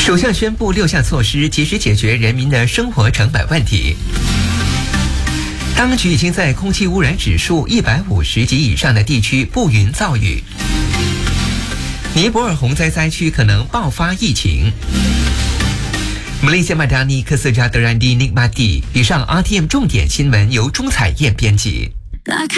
首相宣布6项措施，及时解决人民的生活成本问题。当局已经在空气污染指数150级以上的地区布云造雨。尼泊尔洪灾灾区可能爆发疫情。马来西亚马达尼克斯加德兰蒂尼马蒂。以上 RTM 重点新闻由钟彩燕编辑。